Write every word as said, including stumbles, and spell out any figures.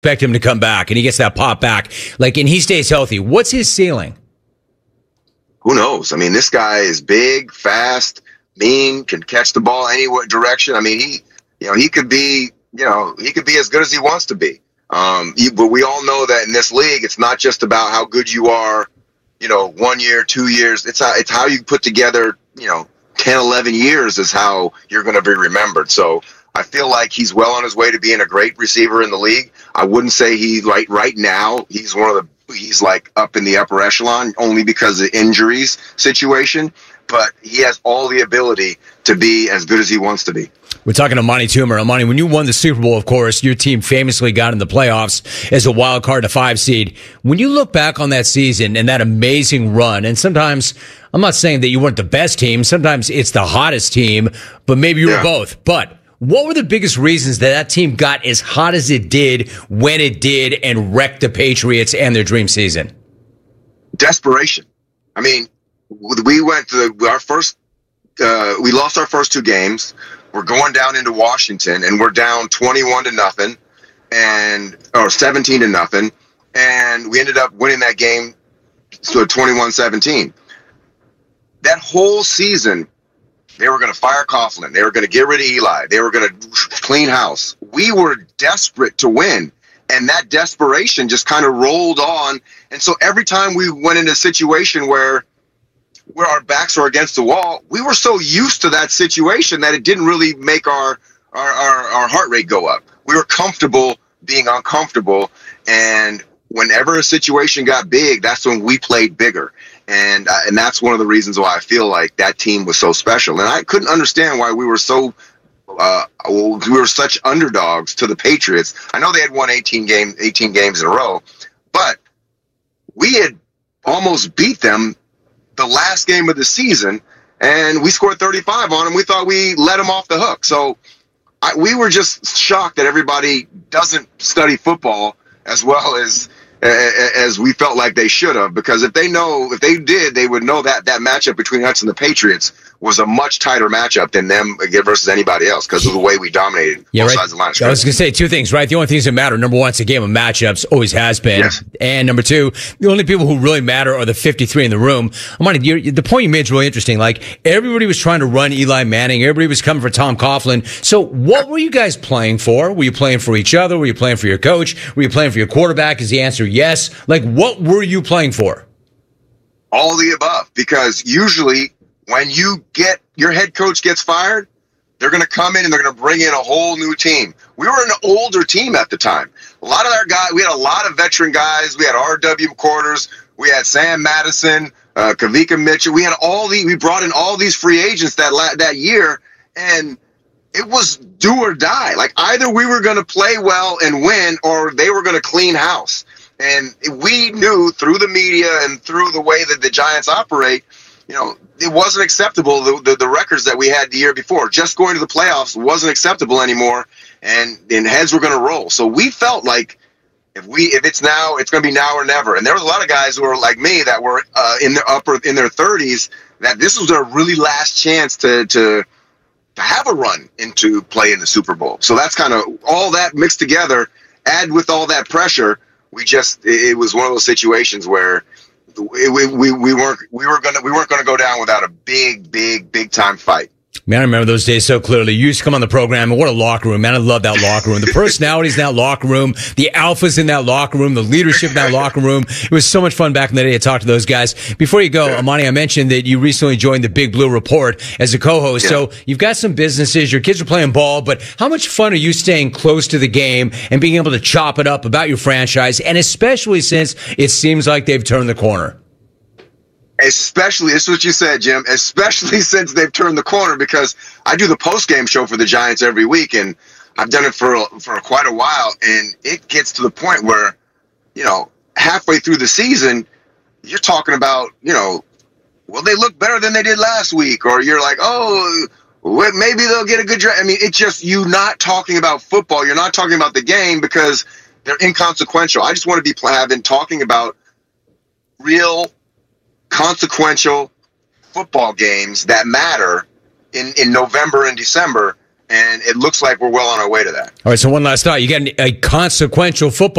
Expect him to come back and he gets that pop back, like, and he stays healthy. What's his ceiling? Who knows? I mean, this guy is big, fast, mean, can catch the ball any direction. I mean, he, you know, he could be, you know, he could be as good as he wants to be. Um, he, but we all know that in this league, it's not just about how good you are, you know, one year, two years. It's how, it's how you put together, you know, ten, eleven years is how you're going to be remembered. So I feel like he's well on his way to being a great receiver in the league. I wouldn't say he like right now he's one of the he's like up in the upper echelon only because of injuries situation, but he has all the ability to be as good as he wants to be. We're talking to Amani Toomer. Amani, when you won the Super Bowl, of course, your team famously got in the playoffs as a wild card, a five seed. When you look back on that season and that amazing run, and sometimes I'm not saying that you weren't the best team, sometimes it's the hottest team, but maybe you yeah. were both. But what were the biggest reasons that that team got as hot as it did when it did and wrecked the Patriots and their dream season? Desperation. I mean, we went to the, our first, uh, we lost our first two games. We're going down into Washington and we're down twenty-one to nothing and, or seventeen to nothing. And we ended up winning that game. So twenty-one seventeen. That whole season, they were going to fire Coughlin. They were going to get rid of Eli. They were going to clean house. We were desperate to win, and that desperation just kind of rolled on. And so every time we went into a situation where where our backs were against the wall, we were so used to that situation that it didn't really make our our, our, our heart rate go up. We were comfortable being uncomfortable, and whenever a situation got big, that's when we played bigger. And uh, and that's one of the reasons why I feel like that team was so special. And I couldn't understand why we were so uh, we were such underdogs to the Patriots. I know they had won eighteen game eighteen games in a row, but we had almost beat them the last game of the season, and we scored thirty-five on them. We thought we let them off the hook. So I, we were just shocked that everybody doesn't study football as well as as we felt like they should have, because if they know, if they did, they would know that that matchup between us and the Patriots was a much tighter matchup than them versus anybody else because of the way we dominated yeah, both right. sides of the line. I was going to say two things, right? The only things that matter, number one, it's a game of matchups, always has been. Yes. And number two, the only people who really matter are the fifty-three in the room. Amani, you're, the point you made is really interesting. Like, everybody was trying to run Eli Manning. Everybody was coming for Tom Coughlin. So what were you guys playing for? Were you playing for each other? Were you playing for your coach? Were you playing for your quarterback? Is the answer yes? Like, what were you playing for? All the above, because usually when you get your head coach gets fired, they're going to come in and they're going to bring in a whole new team. We were an older team at the time. A lot of our guys, we had a lot of veteran guys. We had R W Quarters. We had Sam Madison, uh, Kavika Mitchell. We had all the, we brought in all these free agents that la- that year, and it was do or die. Like, either we were going to play well and win, or they were going to clean house. And we knew through the media and through the way that the Giants operate, you know, it wasn't acceptable, the, the, the records that we had the year before. Just going to the playoffs wasn't acceptable anymore, and, and heads were going to roll. So we felt like if we if it's now, it's going to be now or never. And there was a lot of guys who were like me that were uh, in their upper in their thirties, that this was their really last chance to to to have a run into play in the Super Bowl. So that's kind of all that mixed together. Add with all that pressure, we just it was one of those situations where we we, we weren't we were gonna we weren't gonna go down without a big big big time fight. Man, I remember those days so clearly. You used to come on the program, and what a locker room. Man, I love that locker room. The personalities in that locker room, the alphas in that locker room, the leadership in that locker room. It was so much fun back in the day to talk to those guys. Before you go, Amani, I mentioned that you recently joined the Big Blue Report as a co-host. Yeah. So you've got some businesses, your kids are playing ball, but how much fun are you staying close to the game and being able to chop it up about your franchise, and especially since it seems like they've turned the corner? Especially, this is what you said, Jim, especially since they've turned the corner, because I do the post-game show for the Giants every week, and I've done it for for quite a while, and it gets to the point where, you know, halfway through the season, you're talking about, you know, well, they look better than they did last week, or you're like, oh, maybe they'll get a good draft. I mean, it's just you not talking about football. You're not talking about the game because they're inconsequential. I just want to be having talking about real consequential football games that matter in, in November and December. and it looks like we're well on our way to that. All right, so one last thought. You got a consequential football